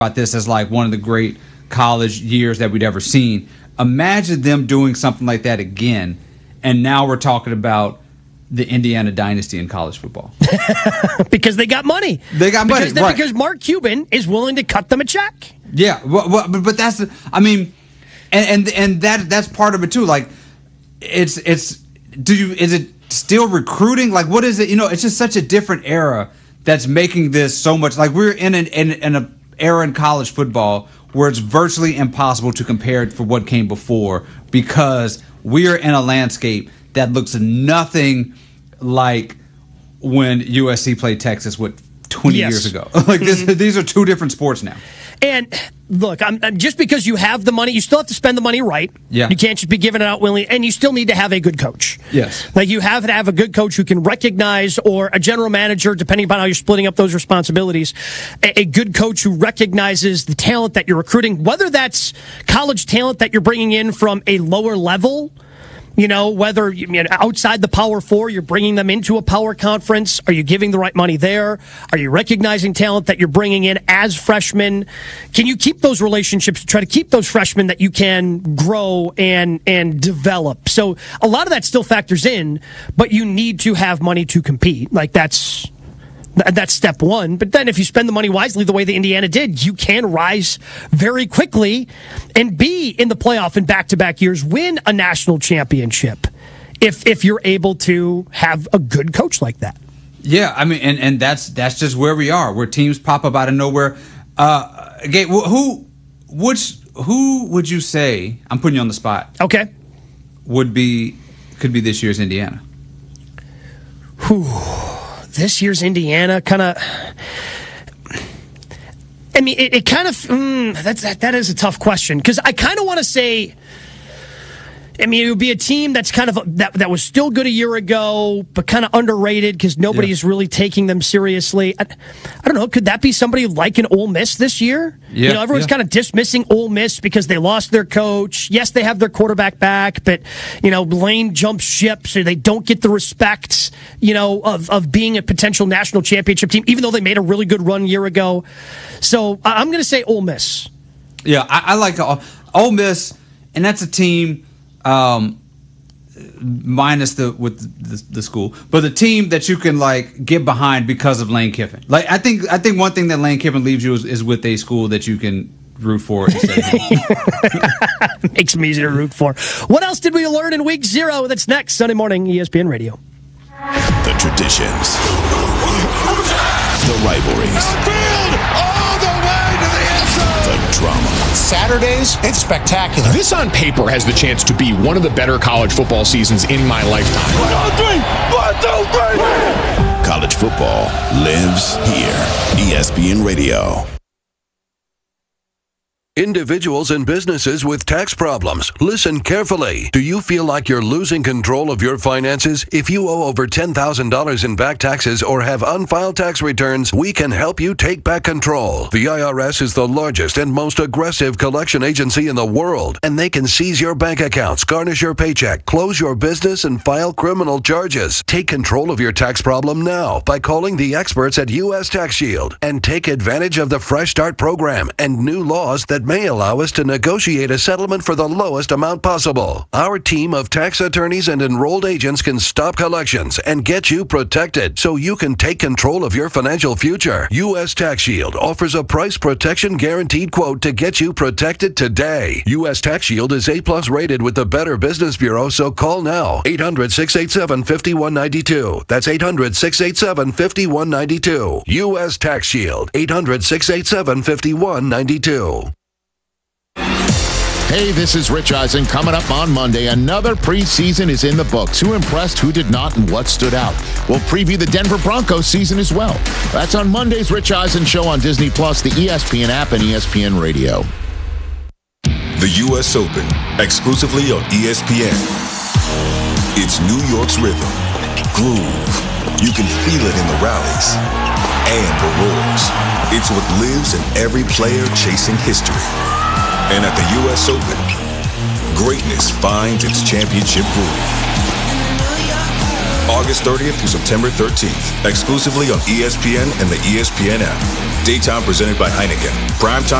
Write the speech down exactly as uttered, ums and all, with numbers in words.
about this as like one of the great college years that we'd ever seen. Imagine them doing something like that again, and now we're talking about the Indiana dynasty in college football. Because they got money. They got money, because, they, right. because Mark Cuban is willing to cut them a check. Yeah, well, well, but, but that's, I mean, and, and and that that's part of it too. Like, it's it's do you is it still recruiting? Like, what is it? You know, it's just such a different era that's making this so much. Like, we're in an in, in an era in college football where it's virtually impossible to compare it for what came before, because we are in a landscape that looks nothing like when U S C played Texas, what, twenty yes. years ago. Like this, mm-hmm. These are two different sports now. And look, I'm, I'm, just because you have the money, you still have to spend the money right. Yeah. You can't just be giving it out willingly, and you still need to have a good coach. Yes. Like, you have to have a good coach who can recognize, or a general manager, depending upon how you're splitting up those responsibilities, a, a good coach who recognizes the talent that you're recruiting, whether that's college talent that you're bringing in from a lower level. You know, whether you mean outside the Power Four, you're bringing them into a power conference. Are you giving the right money there? Are you recognizing talent that you're bringing in as freshmen? Can you keep those relationships to try to keep those freshmen that you can grow and and develop? So a lot of that still factors in, but you need to have money to compete. Like, that's that's step one. But then if you spend the money wisely the way that Indiana did, you can rise very quickly and be in the playoff in back-to-back years, win a national championship if if you're able to have a good coach like that. Yeah, I mean, and, and that's that's just where we are, where teams pop up out of nowhere. Uh, again, who, which, who would you say, I'm putting you on the spot, okay, would be, could be this year's Indiana? Whew. This year's Indiana kind of, I mean, it, it kind of, mm, that's, that, that is a tough question, because I kind of want to say, I mean, it would be a team that's kind of, that, that was still good a year ago, but kind of underrated because nobody yeah. is really taking them seriously. I, I don't know, could that be somebody like an Ole Miss this year? Yeah, you know, everyone's yeah. kind of dismissing Ole Miss because they lost their coach. Yes, they have their quarterback back, but, you know, Lane jumps ship, so they don't get the respect, you know, of, of being a potential national championship team, even though they made a really good run a year ago. So I'm going to say Ole Miss. Yeah, I, I like uh, Ole Miss, and that's a team. Um, minus the with the, the school, but the team that you can like get behind because of Lane Kiffin. Like, I think I think one thing that Lane Kiffin leaves you is, is with a school that you can root for instead of makes them easy to root for. What else did we learn in week zero? That's next Sunday morning, E S P N Radio. The traditions, the rivalries, all the way to the end zone. The drama. Saturdays, it's spectacular. This on paper has the chance to be one of the better college football seasons in my lifetime. One, two, three. One, two, three. College football lives here. E S P N Radio. Individuals and businesses with tax problems, listen carefully. Do you feel like you're losing control of your finances? If you owe over ten thousand dollars in back taxes or have unfiled tax returns, we can help you take back control. The I R S is the largest and most aggressive collection agency in the world, and they can seize your bank accounts, garnish your paycheck, close your business, and file criminal charges. Take control of your tax problem now by calling the experts at U S Tax Shield and take advantage of the Fresh Start program and new laws that may allow us to negotiate a settlement for the lowest amount possible. Our team of tax attorneys and enrolled agents can stop collections and get you protected so you can take control of your financial future. U S Tax Shield offers a price protection guaranteed quote to get you protected today. U S Tax Shield is A plus rated with the Better Business Bureau, so call now. eight hundred, six eight seven, five one nine two. That's eight hundred, six eight seven, five one nine two. U S Tax Shield. eight hundred, six eight seven, five one nine two. Hey, this is Rich Eisen. Coming up on Monday, another preseason is in the books. Who impressed, who did not, and what stood out? We'll preview the Denver Broncos season as well. That's on Monday's Rich Eisen Show on Disney Plus, the E S P N app, and E S P N Radio. The U S Open, exclusively on E S P N. It's New York's rhythm, groove. You can feel it in the rallies and the roars. It's what lives in every player chasing history. And at the U S Open, greatness finds its championship groove. August thirtieth through September thirteenth, exclusively on E S P N and the E S P N app. Daytime presented by Heineken. Primetime